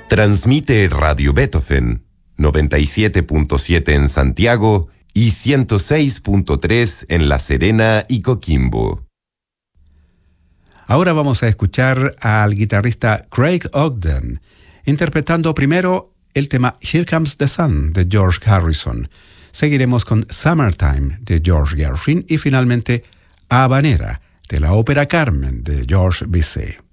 Transmite Radio Beethoven, 97.7 en Santiago y 106.3 en La Serena y Coquimbo. Ahora vamos a escuchar al guitarrista Craig Ogden interpretando primero el tema Here Comes the Sun de George Harrison. Seguiremos con Summertime de George Gershwin y finalmente Habanera de la ópera Carmen de Georges Bizet.